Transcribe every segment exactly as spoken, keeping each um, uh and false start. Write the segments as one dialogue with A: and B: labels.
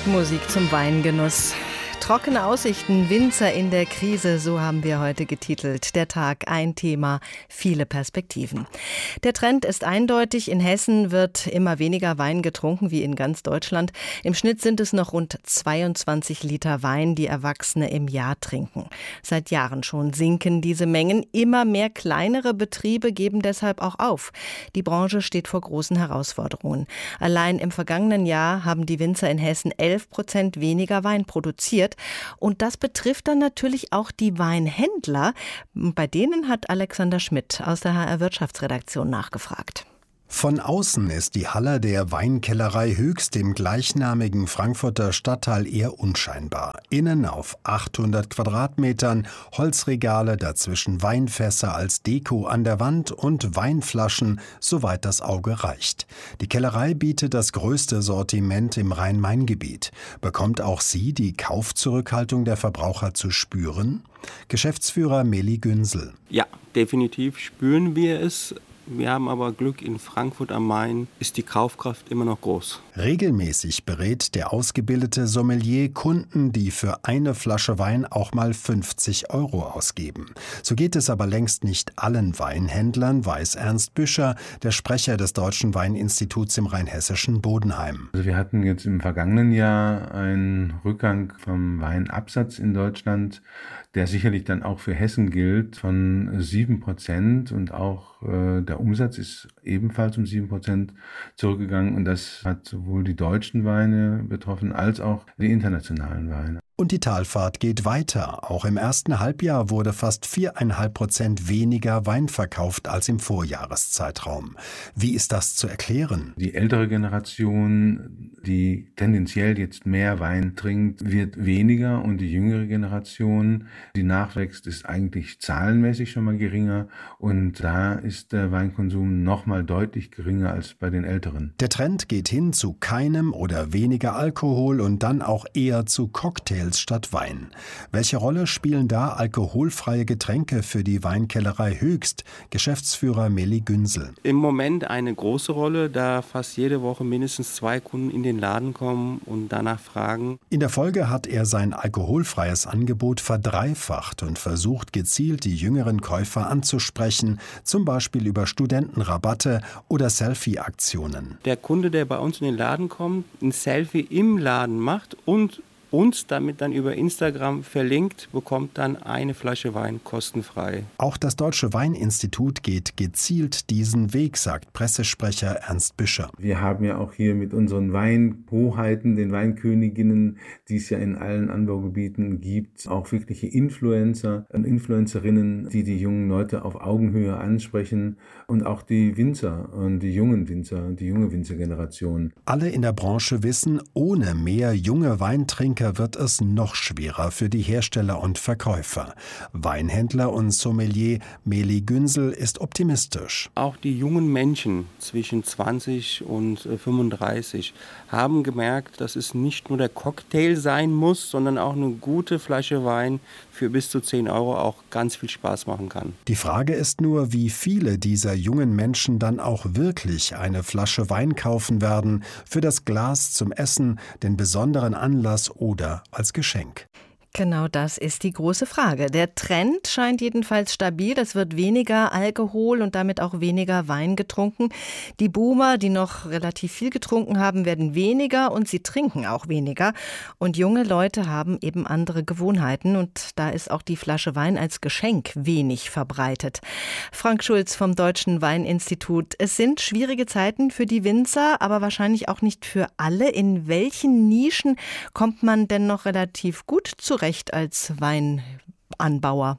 A: Musik zum Weingenuss. Trockene Aussichten, Winzer in der Krise, so haben wir heute getitelt. Der Tag, ein Thema, viele Perspektiven. Der Trend ist eindeutig. In Hessen wird immer weniger Wein getrunken wie in ganz Deutschland. Im Schnitt sind es noch rund zweiundzwanzig Liter Wein, die Erwachsene im Jahr trinken. Seit Jahren schon sinken diese Mengen. Immer mehr kleinere Betriebe geben deshalb auch auf. Die Branche steht vor großen Herausforderungen. Allein im vergangenen Jahr haben die Winzer in Hessen elf Prozent weniger Wein produziert. Und das betrifft dann natürlich auch die Weinhändler. Bei denen hat Alexander Schmidt aus der H R-Wirtschaftsredaktion nachgefragt.
B: Von außen ist die Halle der Weinkellerei Höchst im gleichnamigen Frankfurter Stadtteil eher unscheinbar. Innen auf achthundert Quadratmetern, Holzregale, dazwischen Weinfässer als Deko an der Wand und Weinflaschen, soweit das Auge reicht. Die Kellerei bietet das größte Sortiment im Rhein-Main-Gebiet. Bekommt auch sie die Kaufzurückhaltung der Verbraucher zu spüren? Geschäftsführer Meli Günsel.
C: Ja, definitiv spüren wir es. Wir haben aber Glück, in Frankfurt am Main ist die Kaufkraft immer noch groß.
B: Regelmäßig berät der ausgebildete Sommelier Kunden, die für eine Flasche Wein auch mal fünfzig Euro ausgeben. So geht es aber längst nicht allen Weinhändlern, weiß Ernst Büscher, der Sprecher des Deutschen Weininstituts im rheinhessischen Bodenheim.
D: Also wir hatten jetzt im vergangenen Jahr einen Rückgang vom Weinabsatz in Deutschland, der sicherlich dann auch für Hessen gilt, von sieben Prozent und auch äh, der Umsatz ist ebenfalls um sieben Prozent zurückgegangen und das hat sowohl die deutschen Weine betroffen als auch die internationalen Weine.
B: Und die Talfahrt geht weiter. Auch im ersten Halbjahr wurde fast viereinhalb Prozent weniger Wein verkauft als im Vorjahreszeitraum. Wie ist das zu erklären?
D: Die ältere Generation, die tendenziell jetzt mehr Wein trinkt, wird weniger und die jüngere Generation, die nachwächst, ist eigentlich zahlenmäßig schon mal geringer und da ist der Weinkonsum noch mal deutlich geringer als bei den Älteren.
B: Der Trend geht hin zu keinem oder weniger Alkohol und dann auch eher zu Cocktails statt Wein. Welche Rolle spielen da alkoholfreie Getränke für die Weinkellerei Höchst? Geschäftsführer Meli Günsel.
C: Im Moment eine große Rolle, da fast jede Woche mindestens zwei Kunden in den Laden kommen und danach fragen.
B: In der Folge hat er sein alkoholfreies Angebot verdreifacht und versucht gezielt die jüngeren Käufer anzusprechen, zum Beispiel über Studentenrabatte oder Selfie-Aktionen.
C: Der Kunde, der bei uns in den Laden kommt, ein Selfie im Laden macht und uns damit dann über Instagram verlinkt, bekommt dann eine Flasche Wein kostenfrei.
B: Auch das Deutsche Weininstitut geht gezielt diesen Weg, sagt Pressesprecher Ernst Büscher.
D: Wir haben ja auch hier mit unseren Weinhoheiten, den Weinköniginnen, die es ja in allen Anbaugebieten gibt, auch wirkliche Influencer und Influencerinnen, die die jungen Leute auf Augenhöhe ansprechen und auch die Winzer und die jungen Winzer, die junge Winzergeneration.
B: Alle in der Branche wissen, ohne mehr junge Weintrinker wird es noch schwerer für die Hersteller und Verkäufer. Weinhändler und Sommelier Meli Günsel ist optimistisch.
C: Auch die jungen Menschen zwischen zwanzig und fünfunddreißig haben gemerkt, dass es nicht nur der Cocktail sein muss, sondern auch eine gute Flasche Wein für bis zu zehn Euro auch ganz viel Spaß machen kann.
B: Die Frage ist nur, wie viele dieser jungen Menschen dann auch wirklich eine Flasche Wein kaufen werden für das Glas zum Essen, den besonderen Anlass oder als Geschenk.
A: Genau das ist die große Frage. Der Trend scheint jedenfalls stabil. Es wird weniger Alkohol und damit auch weniger Wein getrunken. Die Boomer, die noch relativ viel getrunken haben, werden weniger und sie trinken auch weniger. Und junge Leute haben eben andere Gewohnheiten und da ist auch die Flasche Wein als Geschenk wenig verbreitet. Frank Schulz vom Deutschen Weininstitut. Es sind schwierige Zeiten für die Winzer, aber wahrscheinlich auch nicht für alle. In welchen Nischen kommt man denn noch relativ gut zurecht als Weinanbauer?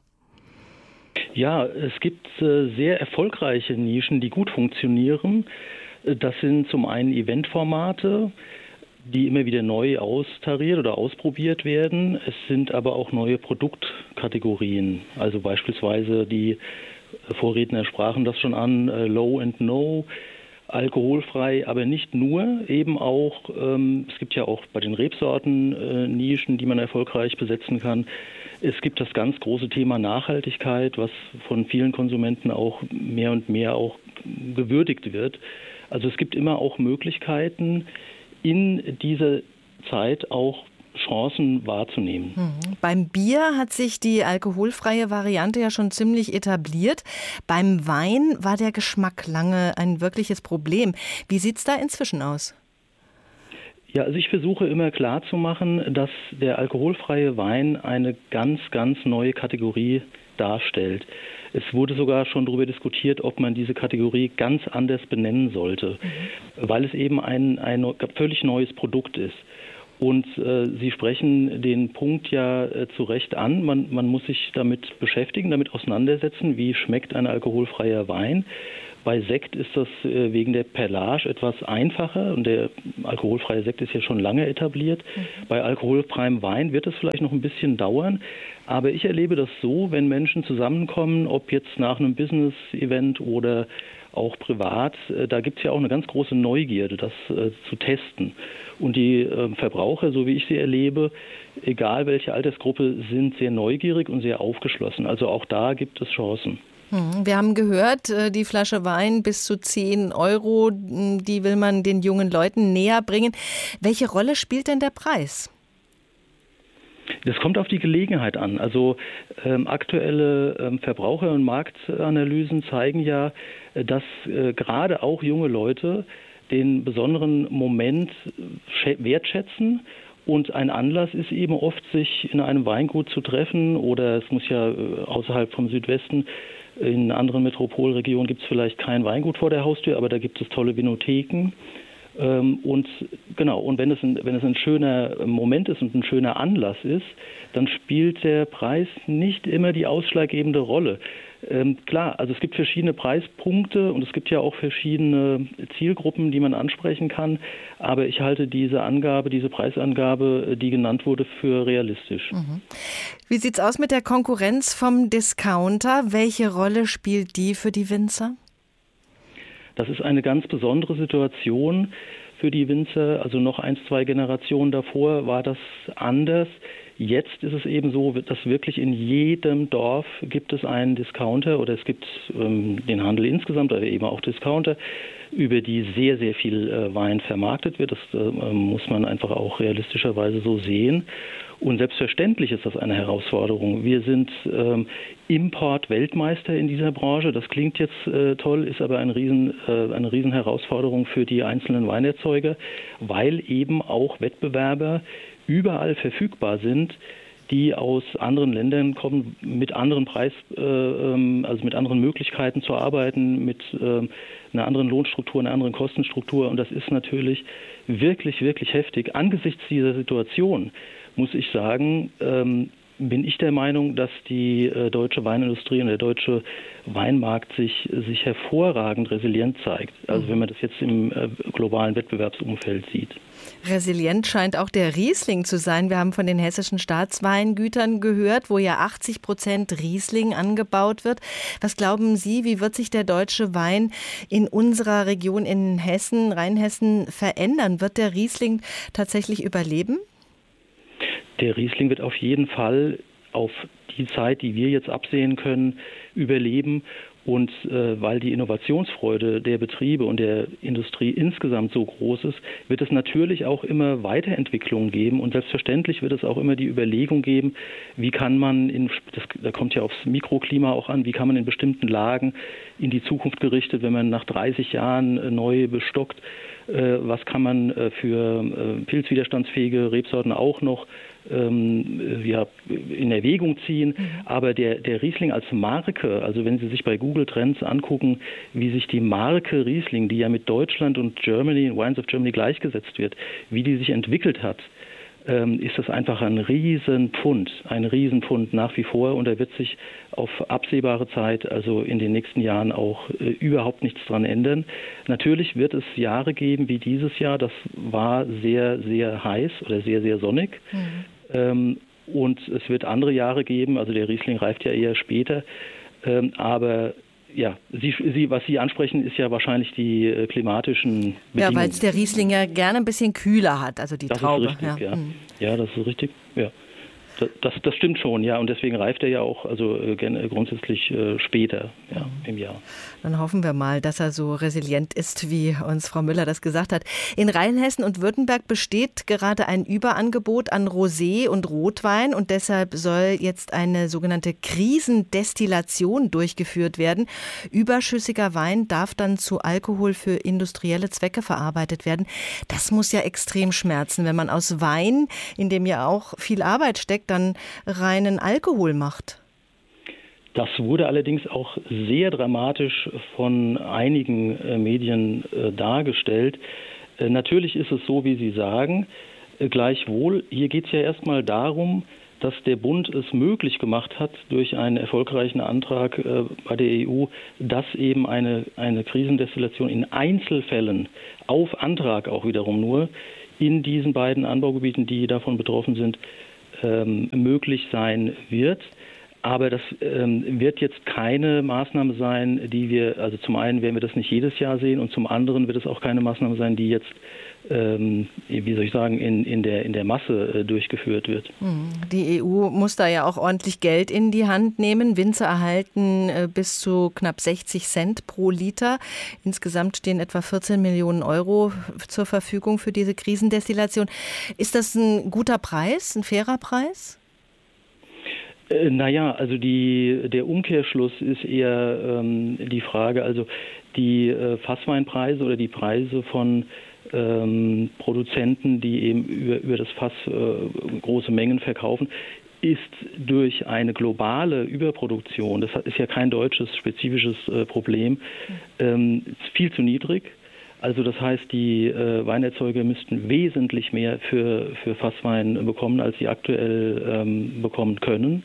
E: Ja, es gibt äh, sehr erfolgreiche Nischen, die gut funktionieren. Das sind zum einen Eventformate, die immer wieder neu austariert oder ausprobiert werden. Es sind aber auch neue Produktkategorien, also beispielsweise die Vorredner sprachen das schon an, äh, Low and No, alkoholfrei, aber nicht nur, eben auch, ähm, es gibt ja auch bei den Rebsorten äh, Nischen, die man erfolgreich besetzen kann. Es gibt das ganz große Thema Nachhaltigkeit, was von vielen Konsumenten auch mehr und mehr auch gewürdigt wird. Also es gibt immer auch Möglichkeiten, in dieser Zeit auch Chancen wahrzunehmen.
A: Mhm. Beim Bier hat sich die alkoholfreie Variante ja schon ziemlich etabliert. Beim Wein war der Geschmack lange ein wirkliches Problem. Wie sieht es da inzwischen aus?
E: Ja, also ich versuche immer klarzumachen, dass der alkoholfreie Wein eine ganz, ganz neue Kategorie darstellt. Es wurde sogar schon darüber diskutiert, ob man diese Kategorie ganz anders benennen sollte, mhm. weil es eben ein, ein völlig neues Produkt ist. Und äh, Sie sprechen den Punkt ja äh, zu Recht an. Man, man muss sich damit beschäftigen, damit auseinandersetzen, wie schmeckt ein alkoholfreier Wein. Bei Sekt ist das äh, wegen der Perlage etwas einfacher und der alkoholfreie Sekt ist ja schon lange etabliert. Mhm. Bei alkoholfreiem Wein wird es vielleicht noch ein bisschen dauern. Aber ich erlebe das so, wenn Menschen zusammenkommen, ob jetzt nach einem Business-Event oder auch privat, äh, da gibt es ja auch eine ganz große Neugierde, das äh, zu testen. Und die äh, Verbraucher, so wie ich sie erlebe, egal welche Altersgruppe, sind sehr neugierig und sehr aufgeschlossen. Also auch da gibt es Chancen.
A: Wir haben gehört, die Flasche Wein bis zu zehn Euro, die will man den jungen Leuten näher bringen. Welche Rolle spielt denn der Preis?
E: Das kommt auf die Gelegenheit an. Also ähm, aktuelle ähm, Verbraucher- und Marktanalysen zeigen ja, dass äh, gerade auch junge Leute den besonderen Moment wertschätzen. Und ein Anlass ist eben oft, sich in einem Weingut zu treffen oder es muss ja äh, außerhalb vom Südwesten, in anderen Metropolregionen gibt es vielleicht kein Weingut vor der Haustür, aber da gibt es tolle Vinotheken. Ähm, und genau, und wenn es, ein, wenn es ein schöner Moment ist und ein schöner Anlass ist, dann spielt der Preis nicht immer die ausschlaggebende Rolle. Ähm, klar, also es gibt verschiedene Preispunkte und es gibt ja auch verschiedene Zielgruppen, die man ansprechen kann, aber ich halte diese Angabe, diese Preisangabe, die genannt wurde, für realistisch.
A: Mhm. Wie sieht es aus mit der Konkurrenz vom Discounter? Welche Rolle spielt die für die Winzer?
E: Das ist eine ganz besondere Situation für die Winzer. Also noch ein, zwei Generationen davor war das anders. Jetzt ist es eben so, dass wirklich in jedem Dorf gibt es einen Discounter oder es gibt ähm, den Handel insgesamt, aber eben auch Discounter, über die sehr, sehr viel äh, Wein vermarktet wird. Das äh, muss man einfach auch realistischerweise so sehen. Und selbstverständlich ist das eine Herausforderung. Wir sind ähm, Import-Weltmeister in dieser Branche. Das klingt jetzt äh, toll, ist aber ein Riesen, äh, eine Riesenherausforderung für die einzelnen Weinerzeuger, weil eben auch Wettbewerber überall verfügbar sind, die aus anderen Ländern kommen, mit anderen Preis, äh, also mit anderen Möglichkeiten zu arbeiten, mit äh, einer anderen Lohnstruktur, einer anderen Kostenstruktur. Und das ist natürlich wirklich, wirklich heftig. Angesichts dieser Situation muss ich sagen, ähm, bin ich der Meinung, dass die äh, deutsche Weinindustrie und der deutsche Weinmarkt sich, sich hervorragend resilient zeigt. Also wenn man das jetzt im äh, globalen Wettbewerbsumfeld sieht.
A: Resilient scheint auch der Riesling zu sein. Wir haben von den hessischen Staatsweingütern gehört, wo ja achtzig Prozent Riesling angebaut wird. Was glauben Sie, wie wird sich der deutsche Wein in unserer Region in Hessen, Rheinhessen verändern? Wird der Riesling tatsächlich überleben?
E: Der Riesling wird auf jeden Fall auf die Zeit, die wir jetzt absehen können, überleben. Und äh, weil die Innovationsfreude der Betriebe und der Industrie insgesamt so groß ist, wird es natürlich auch immer Weiterentwicklungen geben. Und selbstverständlich wird es auch immer die Überlegung geben, wie kann man, in, das, da kommt ja aufs Mikroklima auch an, wie kann man in bestimmten Lagen in die Zukunft gerichtet, wenn man nach dreißig Jahren äh, neu bestockt, äh, was kann man äh, für äh, pilzwiderstandsfähige Rebsorten auch noch ähm, ja, in Erwägung ziehen. Mhm. Aber der, der Riesling als Marke, also wenn Sie sich bei Google Trends angucken, wie sich die Marke Riesling, die ja mit Deutschland und Germany, Wines of Germany gleichgesetzt wird, wie die sich entwickelt hat, ähm, ist das einfach ein Riesenpfund, ein Riesenpfund nach wie vor. Und da wird sich auf absehbare Zeit, also in den nächsten Jahren, auch äh, überhaupt nichts dran ändern. Natürlich wird es Jahre geben wie dieses Jahr, das war sehr, sehr heiß oder sehr, sehr sonnig. Mhm. Ähm, und es wird andere Jahre geben, also der Riesling reift ja eher später. Ähm, aber ja, Sie, Sie, was Sie ansprechen, ist ja wahrscheinlich die äh, klimatischen Bedingungen.
A: Ja, weil es der Riesling ja gerne ein bisschen kühler hat, also die
E: das
A: Traube.
E: Ist richtig,
A: ja.
E: Ja. Hm. ja, das ist richtig, ja. Das, das stimmt schon, ja. Und deswegen reift er ja auch also äh, grundsätzlich äh, später ja, im Jahr.
A: Dann hoffen wir mal, dass er so resilient ist, wie uns Frau Müller das gesagt hat. In Rheinhessen und Württemberg besteht gerade ein Überangebot an Rosé und Rotwein und deshalb soll jetzt eine sogenannte Krisendestillation durchgeführt werden. Überschüssiger Wein darf dann zu Alkohol für industrielle Zwecke verarbeitet werden. Das muss ja extrem schmerzen, wenn man aus Wein, in dem ja auch viel Arbeit steckt, dann reinen Alkohol macht.
E: Das wurde allerdings auch sehr dramatisch von einigen äh, Medien äh, dargestellt. Äh, natürlich ist es so, wie Sie sagen. Äh, gleichwohl, hier geht es ja erstmal darum, dass der Bund es möglich gemacht hat, durch einen erfolgreichen Antrag äh, bei der E U, dass eben eine, eine Krisendestillation in Einzelfällen, auf Antrag auch wiederum nur, in diesen beiden Anbaugebieten, die davon betroffen sind, ähm, möglich sein wird. Aber das ähm, wird jetzt keine Maßnahme sein, die wir, also zum einen werden wir das nicht jedes Jahr sehen und zum anderen wird es auch keine Maßnahme sein, die jetzt, ähm, wie soll ich sagen, in, in, der, in der Masse äh, durchgeführt wird.
A: Die E U muss da ja auch ordentlich Geld in die Hand nehmen. Winzer erhalten äh, bis zu knapp sechzig Cent pro Liter. Insgesamt stehen etwa vierzehn Millionen Euro zur Verfügung für diese Krisendestillation. Ist das ein guter Preis, ein fairer Preis?
E: Naja, also die, der Umkehrschluss ist eher ähm, die Frage, also die äh, Fassweinpreise oder die Preise von ähm, Produzenten, die eben über, über das Fass äh, große Mengen verkaufen, ist durch eine globale Überproduktion, das ist ja kein deutsches spezifisches äh, Problem, ähm, viel zu niedrig. Also das heißt, die äh, Weinerzeuger müssten wesentlich mehr für, für Fasswein bekommen, als sie aktuell ähm, bekommen können.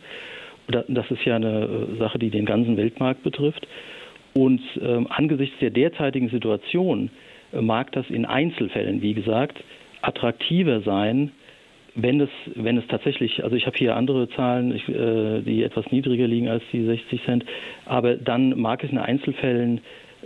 E: Das ist ja eine Sache, die den ganzen Weltmarkt betrifft. Und ähm, angesichts der derzeitigen Situation äh, mag das in Einzelfällen, wie gesagt, attraktiver sein, wenn es, wenn es tatsächlich, also ich habe hier andere Zahlen, ich, äh, die etwas niedriger liegen als die sechzig Cent, aber dann mag es in Einzelfällen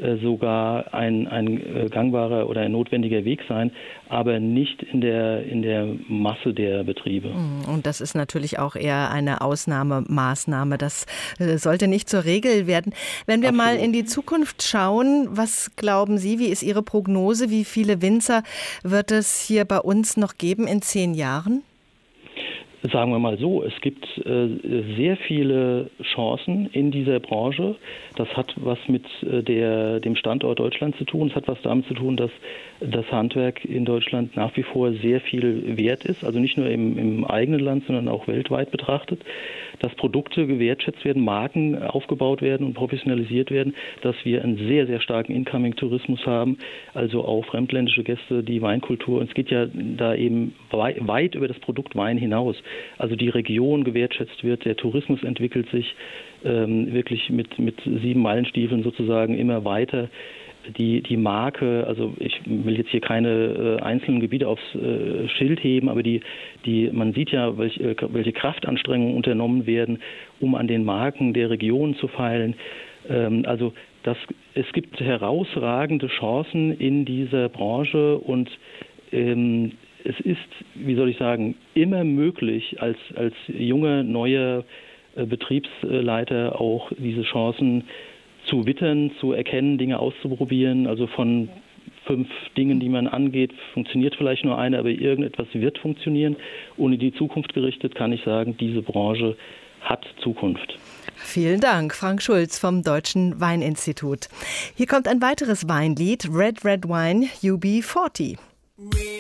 E: sogar ein, ein gangbarer oder ein notwendiger Weg sein, aber nicht in der, in der Masse der Betriebe.
A: Und das ist natürlich auch eher eine Ausnahmemaßnahme. Das sollte nicht zur Regel werden. Wenn wir Absolut. mal in die Zukunft schauen, was glauben Sie, wie ist Ihre Prognose? Wie viele Winzer wird es hier bei uns noch geben in zehn Jahren?
E: Sagen wir mal so, es gibt äh, sehr viele Chancen in dieser Branche. Das hat was mit äh, der, dem Standort Deutschland zu tun. Es hat was damit zu tun, dass das Handwerk in Deutschland nach wie vor sehr viel wert ist. Also nicht nur im, im eigenen Land, sondern auch weltweit betrachtet. Dass Produkte gewertschätzt werden, Marken aufgebaut werden und professionalisiert werden. Dass wir einen sehr, sehr starken Incoming-Tourismus haben. Also auch fremdländische Gäste, die Weinkultur. Und es geht ja da eben wei- weit über das Produkt Wein hinaus. Also die Region gewertschätzt wird, der Tourismus entwickelt sich ähm, wirklich mit, mit sieben Meilenstiefeln sozusagen immer weiter. Die, die Marke, also ich will jetzt hier keine äh, einzelnen Gebiete aufs äh, Schild heben, aber die, die, man sieht ja, welch, äh, welche Kraftanstrengungen unternommen werden, um an den Marken der Region zu feilen. Ähm, also das, es gibt herausragende Chancen in dieser Branche und ähm, es ist, wie soll ich sagen, immer möglich, als, als junger, neuer äh, Betriebsleiter auch diese Chancen zu wittern, zu erkennen, Dinge auszuprobieren. Also von fünf Dingen, die man angeht, funktioniert vielleicht nur eine, aber irgendetwas wird funktionieren. Und in die Zukunft gerichtet kann ich sagen, diese Branche hat Zukunft.
A: Vielen Dank, Frank Schulz vom Deutschen Weininstitut. Hier kommt ein weiteres Weinlied, Red Red Wine U B vierzig.